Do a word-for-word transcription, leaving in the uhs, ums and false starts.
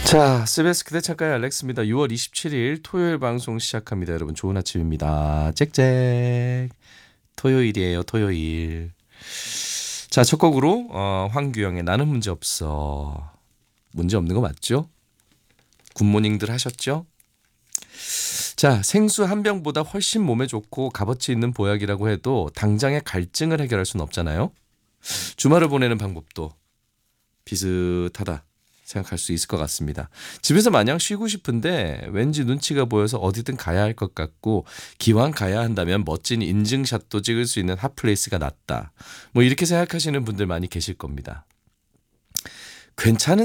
자, 씨비에스 그대 작가의 알렉스입니다. 유월 이십칠일 토요일 방송 시작합니다. 여러분 좋은 아침입니다. 짹짹. 토요일이에요. 토요일. 자, 첫 곡으로 어, 황규영의 나는 문제없어. 문제없는 거 맞죠? 굿모닝들 하셨죠? 자, 생수 한 병보다 훨씬 몸에 좋고 값어치 있는 보약이라고 해도 당장의 갈증을 해결할 수는 없잖아요. 주말을 보내는 방법도 비슷하다 생각할 수 있을 것 같습니다. 집에서 마냥 쉬고 싶은데 왠지 눈치가 보여서 어디든 가야 할 것 같고 기왕 가야 한다면 멋진 인증샷도 찍을 수 있는 핫플레이스가 낫다. 뭐 이렇게 생각하시는 분들 많이 계실 겁니다. 괜찮은